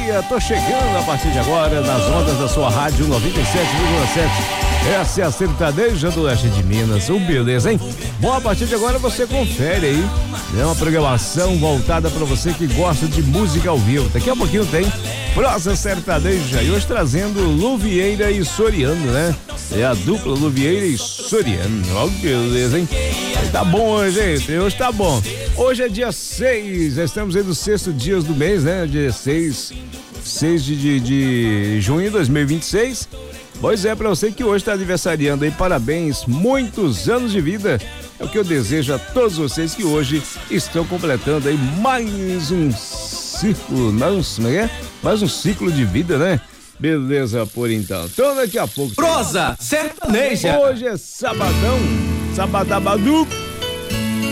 dia, tô chegando a partir de agora nas ondas da sua rádio 97,7. Essa é a sertaneja do Oeste de Minas, beleza, hein? Bom, a partir de agora você confere aí, é uma programação voltada pra você que gosta de música ao vivo. Daqui a pouquinho tem Prosa Sertaneja e hoje trazendo Luvieira e Soriano, né? É a dupla Luvieira e Soriano, ó, beleza, hein? Tá bom hoje, gente, hoje tá bom. Hoje é dia 6, já estamos aí nos 6º dias do mês, né? Dia 6 de junho de 2026. Pois é, pra você que hoje tá aniversariando aí, parabéns, muitos anos de vida. É o que eu desejo a todos vocês que hoje estão completando aí mais um ciclo, mais um ciclo de vida, né? Beleza, por então. Então daqui a pouco. Prosa Sertaneja. Hoje é sabadão, sabadabadu.